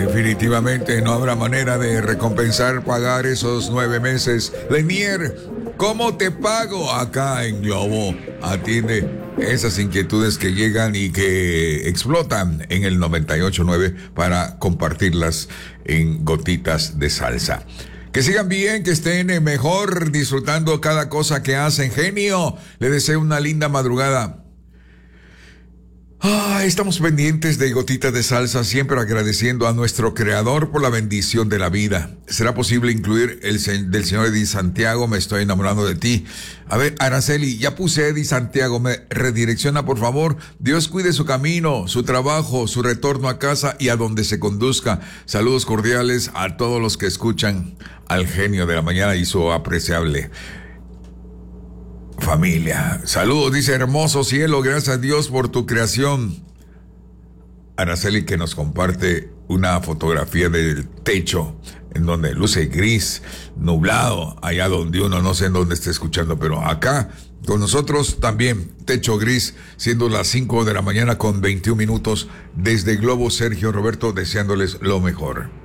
Definitivamente no habrá manera de recompensar pagar esos 9 meses. Lenier, ¿cómo te pago acá en Globo? Atiende esas inquietudes que llegan y que explotan en el 98.9 para compartirlas en gotitas de salsa. Que sigan bien, que estén mejor, disfrutando cada cosa que hacen. Genio, le deseo una linda madrugada. Estamos pendientes de gotitas de salsa, siempre agradeciendo a nuestro creador por la bendición de la vida. ¿Será posible incluir del señor Eddie Santiago? Me estoy enamorando de ti. A ver, Araceli, ya puse Eddie Santiago, me redirecciona por favor. Dios cuide su camino, su trabajo, su retorno a casa y a donde se conduzca. Saludos cordiales a todos los que escuchan al genio de la mañana y su apreciable familia. Saludos, dice hermoso cielo, gracias a Dios por tu creación. Araceli, que nos comparte una fotografía del techo en donde luce gris, nublado, allá donde uno no sé en dónde está escuchando, pero acá con nosotros también techo gris, siendo las 5 de la mañana con 21 minutos desde Globo. Sergio Roberto deseándoles lo mejor.